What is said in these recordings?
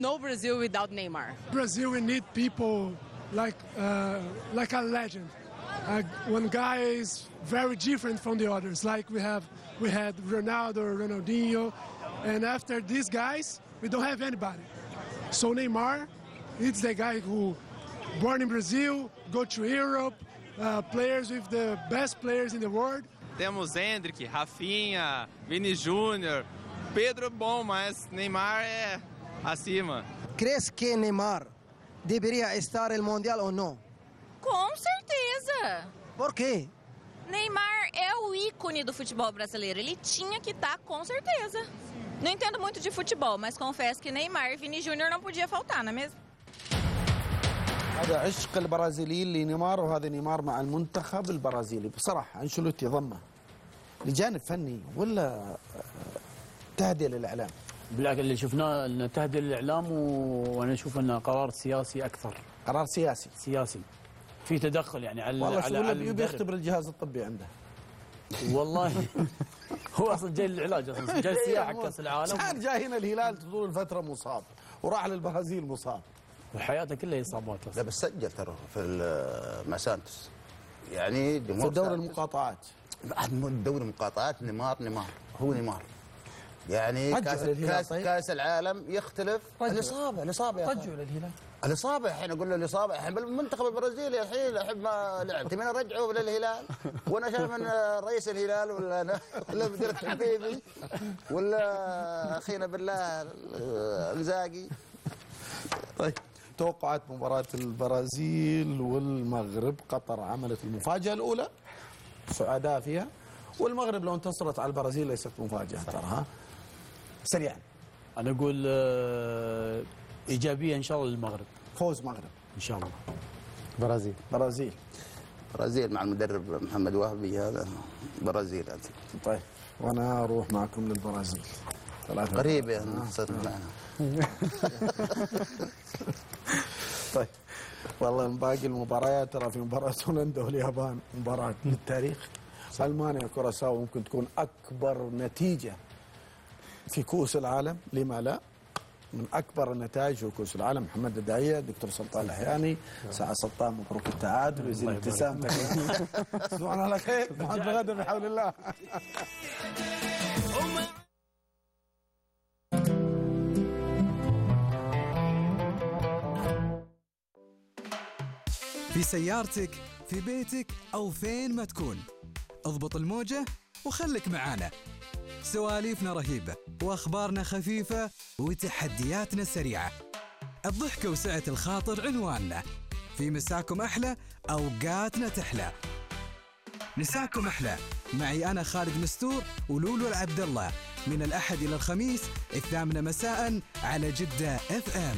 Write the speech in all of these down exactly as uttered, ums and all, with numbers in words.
No Brazil without Neymar. Brazil, we need people like uh, like a legend. Uh, one guy is very different from the others. Like we have, we had Ronaldo, Ronaldinho, and after these guys, we don't have anybody. So Neymar, it's the guy who, born in Brazil, go to Europe, uh, players with the best players in the world. Temos Endrick, Rafinha, Vini Júnior, Pedro bom, mas Neymar é acima. ¿Crees que Neymar debería estar el Mundial o no? Com certeza. ¿Por quê? Neymar é o ícone do futebol brasileiro. Ele tinha que estar, com certeza. Não entendo muito de futebol, mas confesso que Neymar e Vini Júnior não podia faltar, não é mesmo? هذا عشق البرازيليين لنيمار، وهذا نيمار مع المنتخب البرازيلي. بصراحة أنشيلوتي ضمه لجانب فني ولا تهدئة للإعلام؟ بالعكس اللي شفناه انه تهدئة للإعلام، وانا اشوف انه قرار سياسي اكثر. قرار سياسي سياسي في تدخل يعني على والله على, على على يبي يختبر الجهاز الطبي عنده. والله هو اصلا جاي للعلاج، اصلا جاي سياحه كاس العالم. كان جاي هنا الهلال طول الفتره مصاب، وراح للبرازيل مصاب، وحياته كلها اصابات. لا بس سجل ترى في مع سانتوس، يعني في دوري المقاطعات. دوري المقاطعات نيمار نيمار هو نيمار. يعني كاس كاس, طيب. كاس العالم يختلف. الاصابه الاصابه رجعوا للهلال. الاصابه الحين اقول له الاصابه الحين بالمنتخب البرازيلي الحين احب ما لعب تبين رجعوا للهلال. وانا شايف ان رئيس الهلال ولا أنا ولا مدير التحكيمي ولا اخينا بالله انزاجي. طيب توقعات مباراه البرازيل والمغرب. قطر عملت المفاجاه الاولى سعداء فيها، والمغرب لو انتصرت على البرازيل ليست مفاجاه ترى. سريعا انا اقول آه ايجابيه ان شاء الله للمغرب. فوز مغرب ان شاء الله. برازيل برازيل برازيل مع المدرب محمد وهبي هذا برازيل. طيب وانا اروح معكم للبرازيل. قريبه صرت معنا. طيب والله من باقي المباريات ترى في مباراه هولندا واليابان مباراه للتاريخ. المانيا كوراساو ممكن تكون اكبر نتيجه في كؤوس العالم، لما لا؟ من اكبر النتائج في كؤوس العالم. محمد الداعيه، دكتور سلطان الحياني، سعد سلطان، مبروك التعادل ويزيد ابتسامتك. تصبحون على خير. محمد غدا بحول الله. في سيارتك، في بيتك أو فين ما تكون، اضبط الموجة وخلك معانا. سواليفنا رهيبة وأخبارنا خفيفة وتحدياتنا سريعة. الضحكة وسعة الخاطر عنواننا. في مساكم أحلى، أوقاتنا تحلى. مساكم أحلى معي أنا خالد مستور ولولو العبد الله، من الأحد إلى الخميس الثامنة مساء على جدة اف ام.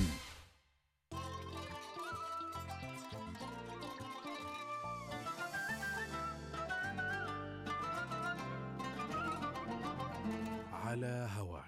على هوا